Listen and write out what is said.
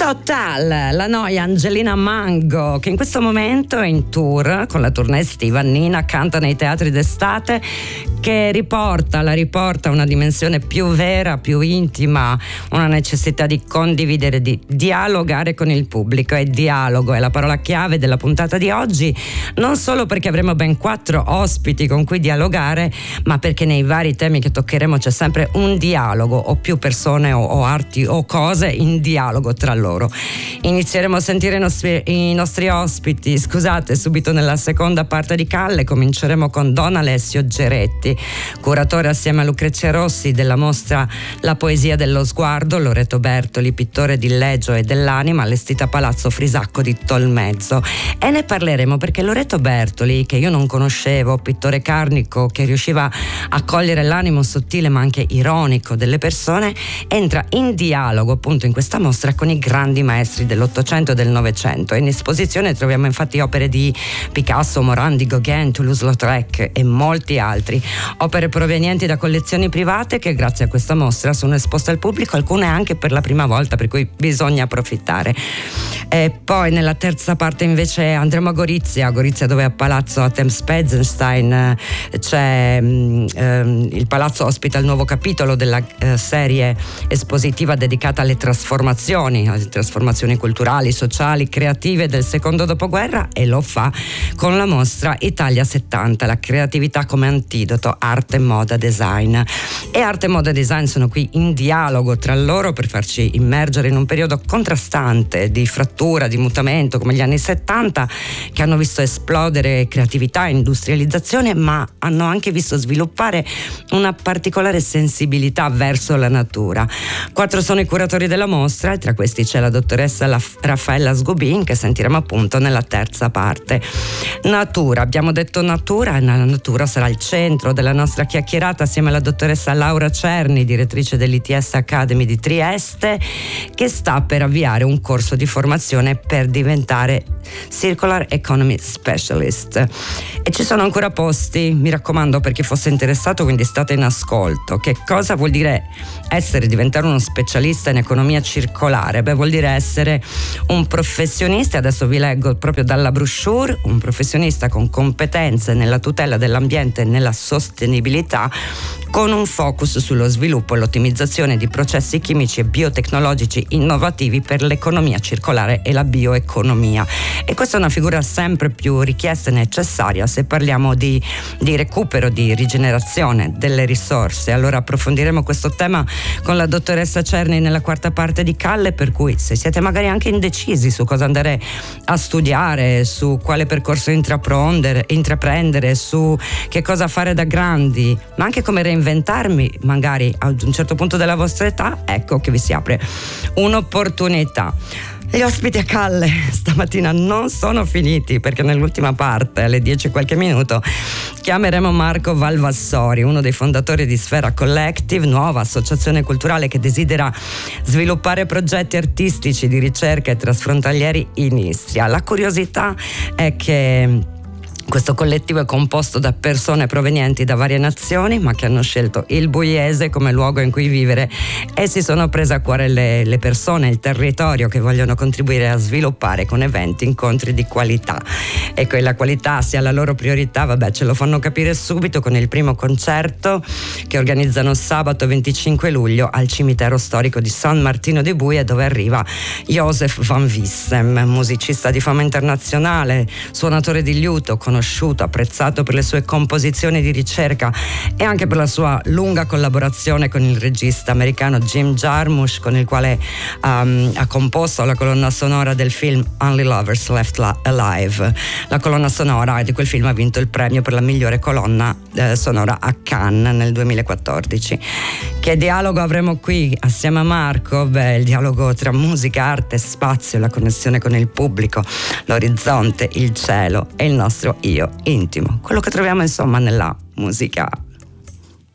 Total, la Noia, Angelina Mango, che in questo momento è in tour con la tournée estiva. Nina canta nei teatri d'estate, che la riporta a una dimensione più vera, più intima, una necessità di condividere, di dialogare con il pubblico. E dialogo è la parola chiave della puntata di oggi, non solo perché avremo ben 4 ospiti con cui dialogare, ma perché nei vari temi che toccheremo c'è sempre un dialogo, o più persone o arti o cose in dialogo tra loro. Inizieremo a sentire i nostri ospiti, subito nella seconda parte di Calle. Cominceremo con Don Alessio Geretti, curatore assieme a Lucrezia Rossi della mostra La poesia dello sguardo, Loreto Bertoli, pittore di Legio e dell'anima, allestita a Palazzo Frisacco di Tolmezzo. E ne parleremo perché Loreto Bertoli, che io non conoscevo, pittore carnico che riusciva a cogliere l'animo sottile ma anche ironico delle persone, entra in dialogo appunto in questa mostra con i grandi maestri dell'Ottocento e del Novecento. In esposizione troviamo infatti opere di Picasso, Morandi, Gauguin, Toulouse-Lautrec e molti altri, opere provenienti da collezioni private che grazie a questa mostra sono esposte al pubblico, alcune anche per la prima volta, per cui bisogna approfittare. E poi nella terza parte invece andremo a Gorizia dove a Palazzo Atem-Spezenstein c'è il palazzo ospita il nuovo capitolo della serie espositiva dedicata alle trasformazioni culturali, sociali, creative del secondo dopoguerra, e lo fa con la mostra Italia 70, la creatività come antidoto, arte, moda, design. E arte e moda design sono qui in dialogo tra loro per farci immergere in un periodo contrastante di frattura, di mutamento, come gli anni 70, che hanno visto esplodere creatività e industrializzazione, ma hanno anche visto sviluppare una particolare sensibilità verso la natura. 4 sono i curatori della mostra e tra questi c'è la dottoressa Raffaella Sgubin, che sentiremo appunto nella terza parte. Natura, abbiamo detto natura, e la natura sarà il centro della nostra chiacchierata assieme alla dottoressa Laura Cerni, direttrice dell'ITS Academy di Trieste, che sta per avviare un corso di formazione per diventare Circular Economy Specialist. E ci sono ancora posti, mi raccomando, per chi fosse interessato, quindi state in ascolto. Che cosa vuol dire diventare uno specialista in economia circolare? Vuol dire essere un professionista, adesso vi leggo proprio dalla brochure, un professionista con competenze nella tutela dell'ambiente e nella sostenibilità, con un focus sullo sviluppo e l'ottimizzazione di processi chimici e biotecnologici innovativi per l'economia circolare e la bioeconomia. E questa è una figura sempre più richiesta e necessaria se parliamo di recupero, di rigenerazione delle risorse. Allora approfondiremo questo tema con la dottoressa Cerni nella quarta parte di Calle, per cui se siete magari anche indecisi su cosa andare a studiare, su quale percorso intraprendere, su che cosa fare da grandi, ma anche come reinventarmi magari ad un certo punto della vostra età, ecco che vi si apre un'opportunità. Gli ospiti a Calle stamattina non sono finiti, perché nell'ultima parte, alle 10 qualche minuto, chiameremo Marco Valvassori, uno dei fondatori di Sfera Collective, nuova associazione culturale che desidera sviluppare progetti artistici di ricerca e trasfrontalieri in Istria. La curiosità è che questo collettivo è composto da persone provenienti da varie nazioni, ma che hanno scelto il Buiese come luogo in cui vivere e si sono prese a cuore le persone, il territorio che vogliono contribuire a sviluppare con eventi, incontri di qualità. E che la qualità sia la loro priorità, ce lo fanno capire subito con il primo concerto che organizzano sabato 25 luglio al cimitero storico di San Martino di Buie, dove arriva Joseph Van Vissem, musicista di fama internazionale, suonatore di liuto, conosciuto, apprezzato per le sue composizioni di ricerca e anche per la sua lunga collaborazione con il regista americano Jim Jarmusch, con il quale ha composto la colonna sonora del film Only Lovers Left Alive. La colonna sonora di quel film ha vinto il premio per la migliore colonna sonora a Cannes nel 2014. Che dialogo avremo qui assieme a Marco? Il dialogo tra musica, arte, spazio, la connessione con il pubblico, l'orizzonte, il cielo e il nostro io intimo, quello che troviamo insomma nella musica